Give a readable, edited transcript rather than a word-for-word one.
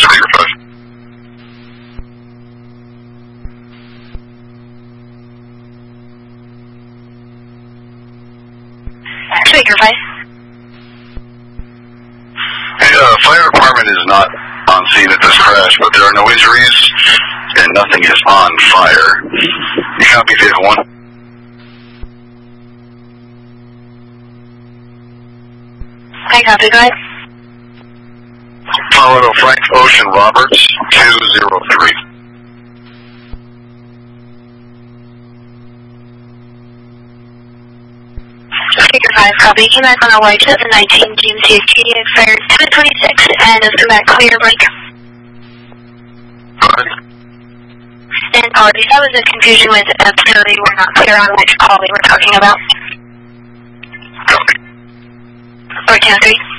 Figure 5. Figure 5. Hey, fire department is not on scene at this crash, but there are no injuries, and nothing is on fire. Copy vehicle 1. I copy, go ahead. Colorado Frank Ocean Roberts, 203. Figure 5, copy. Came back on our way to the 19 GMC expired 1026 and has come back clear, blank. Go ahead. And apologies, that was a confusion with F3. We're not clear on which call we were talking about. Copy. Or 10-3.